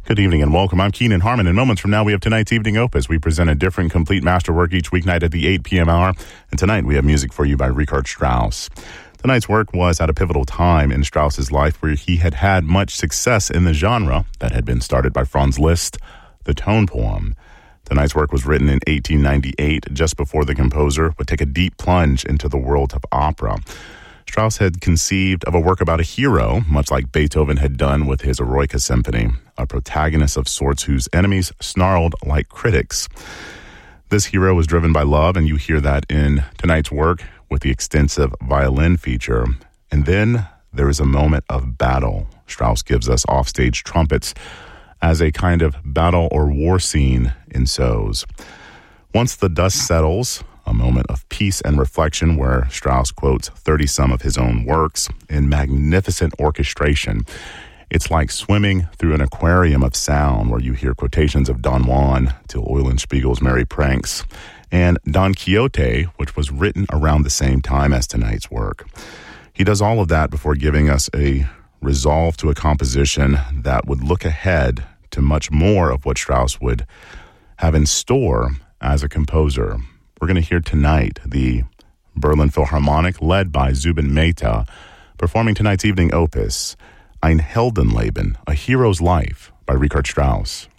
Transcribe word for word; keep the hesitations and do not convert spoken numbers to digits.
Good evening and welcome. I'm Keenan Harmon. In moments from now, we have tonight's evening opus. We present a different complete masterwork each weeknight at the eight p.m. hour. And tonight we have music for you by Richard Strauss. Tonight's work was at a pivotal time in Strauss's life where he had had much success in the genre that had been started by Franz Liszt, the tone poem. Tonight's work was written in eighteen ninety-eight, just before the composer would take a deep plunge into the world of opera. Strauss had conceived of a work about a hero, much like Beethoven had done with his Eroica Symphony, a protagonist of sorts whose enemies snarled like critics. This hero was driven by love, and you hear that in tonight's work with the extensive violin feature. And then there is a moment of battle. Strauss gives us offstage trumpets as a kind of battle or war scene ensues. Once the dust settles, a moment of peace and reflection where Strauss quotes thirty-some of his own works in magnificent orchestration. It's like swimming through an aquarium of sound where you hear quotations of Don Juan to Eulenspiegel's Merry Pranks and Don Quixote, which was written around the same time as tonight's work. He does all of that before giving us a resolve to a composition that would look ahead to much more of what Strauss would have in store as a composer. We're going to hear tonight the Berlin Philharmonic, led by Zubin Mehta, performing tonight's evening opus, Ein Heldenleben, A Hero's Life, by Richard Strauss.